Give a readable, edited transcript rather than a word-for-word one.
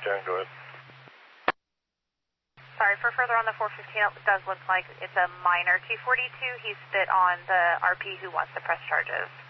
return to it. Sorry, for further on the 415, it does look like it's a minor 242. He's fit on the RP who wants to press charges.